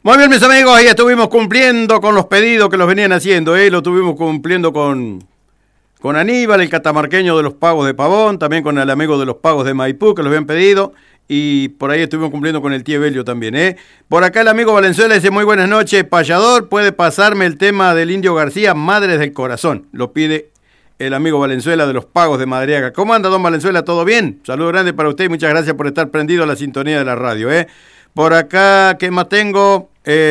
Muy bien, mis amigos, ahí estuvimos cumpliendo con los pedidos que los venían haciendo, lo estuvimos cumpliendo con Aníbal, el catamarqueño de los Pagos de Pavón, también con el amigo de los Pagos de Maipú, que los habían pedido, y por ahí estuvimos cumpliendo con el tío Evelio también, Por acá el amigo Valenzuela dice, muy buenas noches, payador, puede pasarme el tema del Indio García, Madres del Corazón, lo pide el amigo Valenzuela de los Pagos de Madariaga. ¿Cómo anda, don Valenzuela? ¿Todo bien? Saludo grande para usted y muchas gracias por estar prendido a la sintonía de la radio, Por acá, ¿qué más tengo?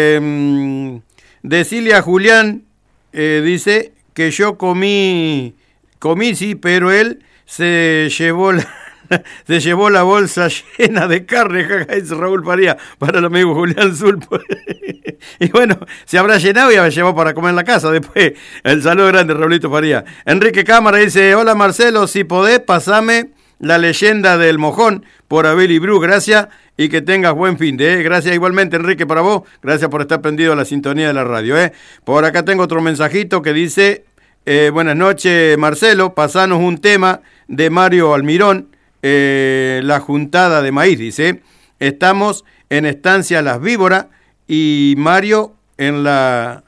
Decilia Julián dice que yo comí sí, pero él se llevó la bolsa llena de carne, jaja, dice Raúl Faría, para el amigo Julián Zulpo. Y bueno, se habrá llenado y habrá llevado para comer en la casa después. El saludo grande, Raulito Faría. Enrique Cámara dice, hola Marcelo, si podés, pasame la leyenda del mojón por Abel y Bru, gracias y que tengas buen fin de, Gracias igualmente, Enrique, para vos, gracias por estar prendido a la sintonía de la radio, Por acá tengo otro mensajito que dice, buenas noches Marcelo, pasanos un tema de Mario Almirón, la juntada de maíz, dice, estamos en Estancia Las Víboras y Mario en la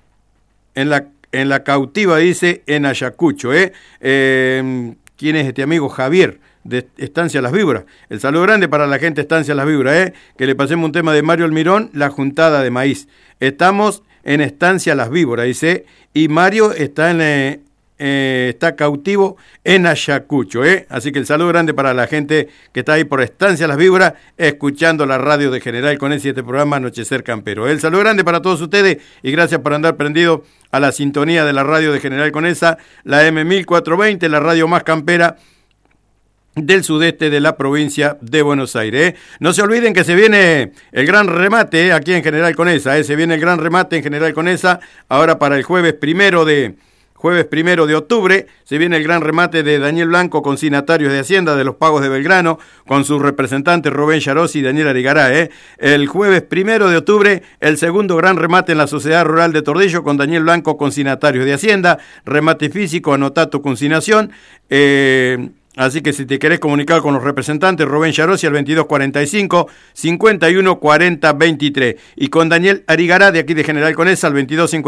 cautiva, dice, en Ayacucho, ¿quién es este amigo? Javier, de Estancia Las Víboras. El saludo grande para la gente de Estancia Las Víboras, que le pasemos un tema de Mario Almirón, la juntada de maíz. Estamos en Estancia Las Víboras, dice, y Mario está está cautivo en Ayacucho, Así que el saludo grande para la gente que está ahí por Estancia Las Víboras, escuchando la radio de General Conesa y este programa Anochecer Campero. El saludo grande para todos ustedes y gracias por andar prendido a la sintonía de la radio de General Conesa, la M1420, la radio más campera del sudeste de la provincia de Buenos Aires. No se olviden que se viene el gran remate aquí en General Conesa, se viene el gran remate en General Conesa, ahora para el jueves primero de octubre, se viene el gran remate de Daniel Blanco, consignatarios de Hacienda de los Pagos de Belgrano, con sus representantes Rubén Yarosi y Daniel Arigará, El jueves 1 de octubre, el segundo gran remate en la Sociedad Rural de Tordillo, con Daniel Blanco, consignatarios de Hacienda, remate físico, anotá tu consignación, así que si te querés comunicar con los representantes, Rubén Yarosi al 2245-5140-23 y con Daniel Arigará de aquí de General Conesa al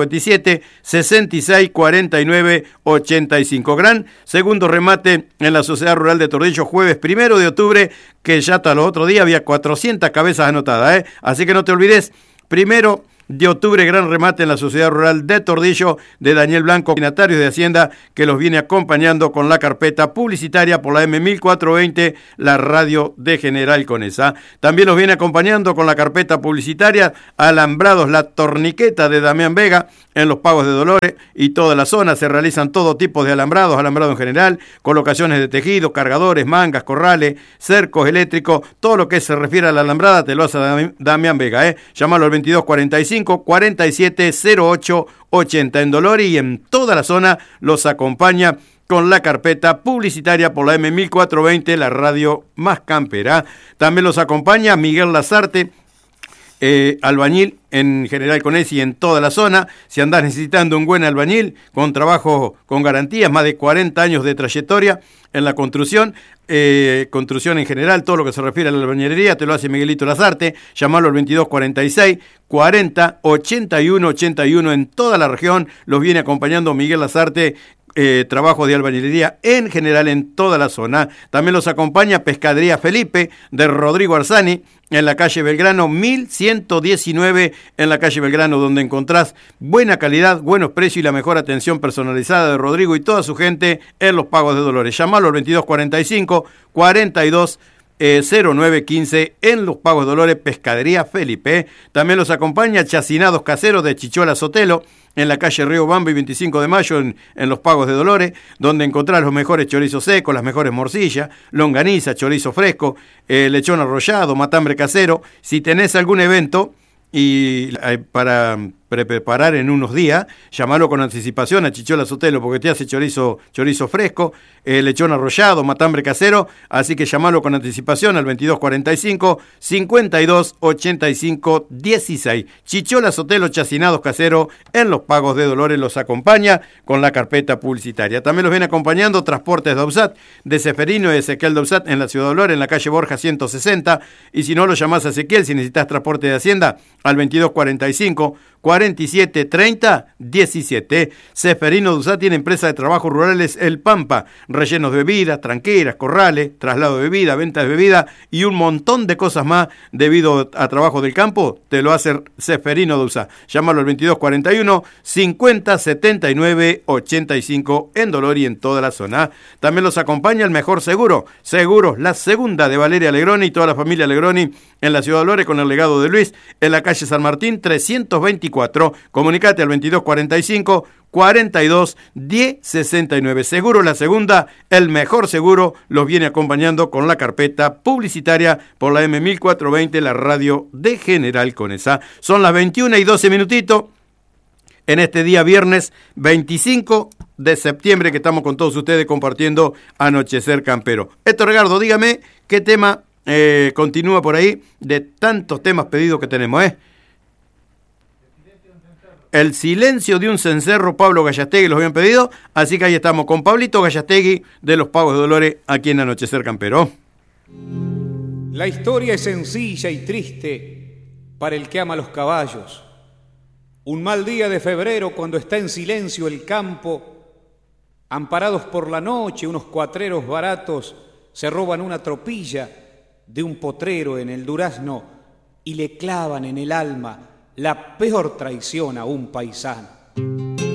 2257-6649-85. Gran segundo remate en la Sociedad Rural de Tordillo, jueves 1 de octubre, que ya hasta los otros días había 400 cabezas anotadas, Así que no te olvides, 1 de octubre, gran remate en la Sociedad Rural de Tordillo de Daniel Blanco, destinatarios de Hacienda, que los viene acompañando con la carpeta publicitaria por la M1420, la radio de General Conesa. También los viene acompañando con la carpeta publicitaria Alambrados La Torniqueta de Damián Vega en los Pagos de Dolores y toda la zona. Se realizan todo tipo de alambrado en general, colocaciones de tejido, cargadores, mangas, corrales, cercos eléctricos, todo lo que se refiere a la alambrada te lo hace Damián Vega, Llámalo al 2245-470880 en Dolores y en toda la zona los acompaña con la carpeta publicitaria por la M1420, la radio más campera. También los acompaña Miguel Lazarte, albañil en General Conesa y en toda la zona. Si andás necesitando un buen albañil con trabajo con garantías, más de 40 años de trayectoria en la construcción en general, todo lo que se refiere a la albañilería, te lo hace Miguelito Lazarte. Llamalo al 2246-40-81-81 en toda la región. Los viene acompañando Miguel Lazarte, trabajo de albañilería en general en toda la zona. También los acompaña Pescadería Felipe de Rodrigo Arzani en la calle Belgrano 1119, en la calle Belgrano, donde encontrás buena calidad, buenos precios y la mejor atención personalizada de Rodrigo y toda su gente en los Pagos de Dolores. Llámalo al 2245-420915 en los Pagos de Dolores, Pescadería Felipe. También los acompaña Chacinados Caseros de Chichola Sotelo en la calle Río Bamba y 25 de mayo en los Pagos de Dolores, donde encontrás los mejores chorizos secos, las mejores morcillas, longaniza, chorizo fresco, lechón arrollado, matambre casero. Si tenés algún evento y para preparar en unos días, llamalo con anticipación a Chichola Sotelo, porque te hace chorizo fresco, lechón arrollado, matambre casero, así que llamalo con anticipación al 2245 52 85 16. Chichola Sotelo, chacinados caseros, en los pagos de Dolores los acompaña con la carpeta publicitaria. También los viene acompañando Transportes Dausat, de Seferino y Ezequiel Dausat en la Ciudad de Dolores, en la calle Borja 160, y si no lo llamás a Ezequiel, si necesitas transporte de Hacienda, al 2245 47 30 17. Seferino Dausat tiene empresa de trabajos rurales El Pampa, rellenos de bebidas, tranqueras, corrales, traslado de bebida, venta de bebida y un montón de cosas más debido a trabajo del campo, te lo hace Seferino Dausat. Llámalo al 2241 50 79 85 en Dolor y en toda la zona. También los acompaña el mejor seguro, Seguros La Segunda, de Valeria Alegroni y toda la familia Alegroni en la Ciudad de Dolores con el legado de Luis, en la calle San Martín 324. Comunicate al 2245 42 10 69. Seguro La Segunda, el mejor seguro, los viene acompañando con la carpeta publicitaria por la M1420, la radio de General Conesa. Son las 21:12 minutitos en este día viernes 25 de septiembre que estamos con todos ustedes compartiendo Anochecer Campero. Héctor Edgardo, dígame qué tema continúa por ahí de tantos temas pedidos que tenemos, El silencio de un cencerro, Pablo Gallastegui, los habían pedido, así que ahí estamos con Pablito Gallastegui de los Pagos de Dolores aquí en Anochecer Campero. La historia es sencilla y triste para el que ama los caballos. Un mal día de febrero, cuando está en silencio el campo, amparados por la noche, unos cuatreros baratos se roban una tropilla de un potrero en el durazno y le clavan en el alma la peor traición a un paisano.